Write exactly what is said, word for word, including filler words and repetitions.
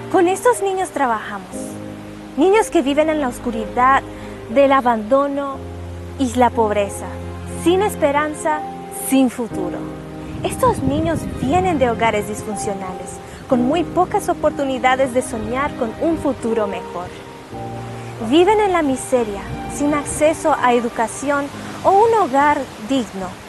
Con estos niños trabajamos. Niños que viven en la oscuridad del abandono y la pobreza, sin esperanza, sin futuro. Estos niños vienen de hogares disfuncionales, con muy pocas oportunidades de soñar con un futuro mejor. Viven en la miseria, sin acceso a educación o un hogar digno.